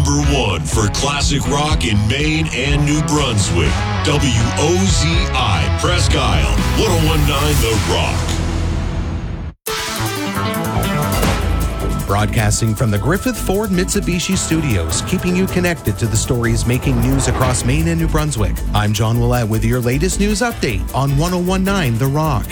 #1 for classic rock in Maine and New Brunswick. WOZI Presque Isle, 1019 The Rock. Broadcasting from the Griffith Ford Mitsubishi Studios, keeping you connected to the stories making news across Maine and New Brunswick. I'm John Willett with your latest news update on 1019 The Rock.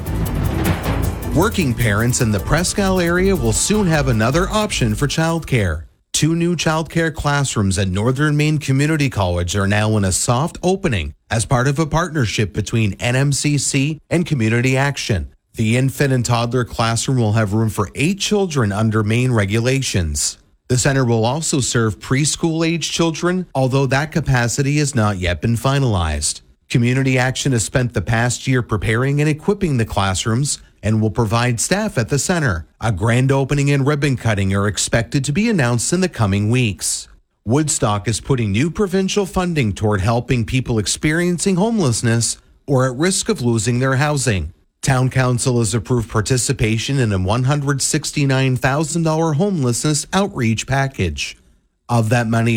Working parents in the Presque Isle area will soon have another option for childcare. 2 new childcare classrooms at Northern Maine Community College are now in a soft opening as part of a partnership between NMCC and Community Action. The infant and toddler classroom will have room for 8 children under Maine regulations. The center will also serve preschool-age children, although that capacity has not yet been finalized. Community Action has spent the past year preparing and equipping the classrooms and will provide staff at the center. A grand opening and ribbon cutting are expected to be announced in the coming weeks. Woodstock is putting new provincial funding toward helping people experiencing homelessness or at risk of losing their housing. Town Council has approved participation in a $169,000 homelessness outreach package. Of that money,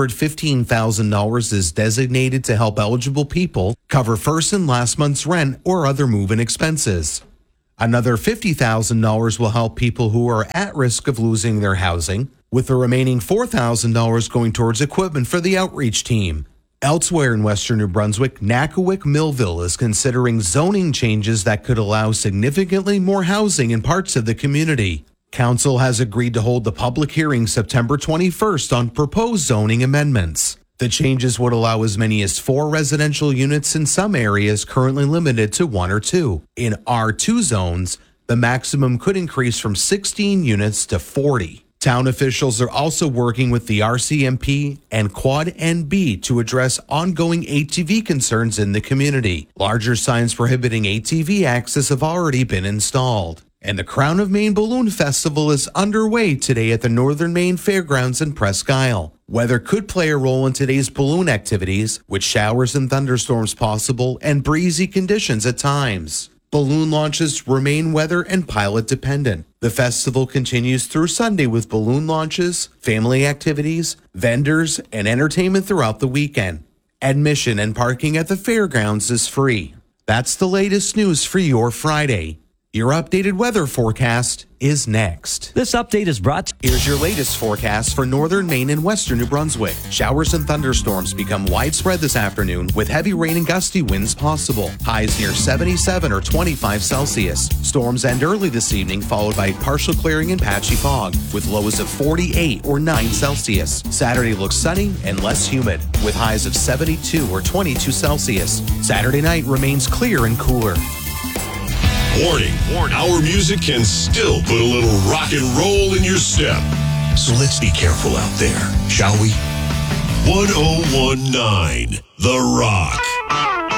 $115,000 is designated to help eligible people cover first and last month's rent or other move-in expenses. Another $50,000 will help people who are at risk of losing their housing, with the remaining $4,000 going towards equipment for the outreach team. Elsewhere in western New Brunswick, Nakiwik-Millville is considering zoning changes that could allow significantly more housing in parts of the community. Council has agreed to hold the public hearing September 21st on proposed zoning amendments. The changes would allow as many as 4 residential units in some areas currently limited to 1 or 2. In R2 zones, the maximum could increase from 16 units to 40. Town officials are also working with the RCMP and Quad NB to address ongoing ATV concerns in the community. Larger signs prohibiting ATV access have already been installed. And the Crown of Maine Balloon Festival is underway today at the Northern Maine Fairgrounds in Presque Isle. Weather could play a role in today's balloon activities, with showers and thunderstorms possible and breezy conditions at times. Balloon launches remain weather and pilot dependent. The festival continues through Sunday with balloon launches, family activities, vendors, and entertainment throughout the weekend. Admission and parking at the fairgrounds is free. That's the latest news for your Friday. Your updated weather forecast is next. This update is brought to you. Here's your latest forecast for northern Maine and western New Brunswick. Showers and thunderstorms become widespread this afternoon with heavy rain and gusty winds possible. Highs near 77 or 25 Celsius. Storms end early this evening, followed by partial clearing and patchy fog with lows of 48 or 9 Celsius. Saturday looks sunny and less humid with highs of 72 or 22 Celsius. Saturday night remains clear and cooler. Warning, our music can still put a little rock and roll in your step. So let's be careful out there, shall we? 1019 The Rock.